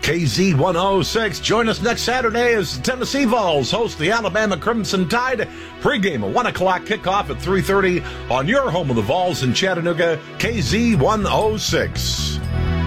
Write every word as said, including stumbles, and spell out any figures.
K Z one oh six. Join us next Saturday as Tennessee Vols host the Alabama Crimson Tide. Pre-game, a one o'clock kickoff at three thirty on your home of the Vols in Chattanooga, K Z one oh six.